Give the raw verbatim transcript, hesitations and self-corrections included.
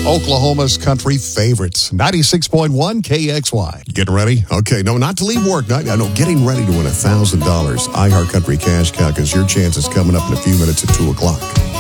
Oklahoma's country favorites. ninety-six point one K X Y. Getting ready? Okay, no, not to leave work. Not, no, getting ready to win one thousand dollars. iHeart Country Cash Cow, because your chance is coming up in a few minutes at two o'clock.